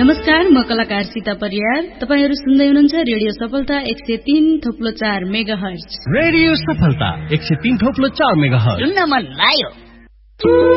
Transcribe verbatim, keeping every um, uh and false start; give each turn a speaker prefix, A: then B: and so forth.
A: नमस्कार, म कलाकार सीता परियार। तपाईहरु सुन्दै हुनुहुन्छ रेडियो सफलता एक सय तीन थोप्लो चार मेगाहर्ज।
B: रेडियो सफलता एक सय तीन थोप्लो चार मेगाहर्ज
C: सुन्न मन लाग्यो।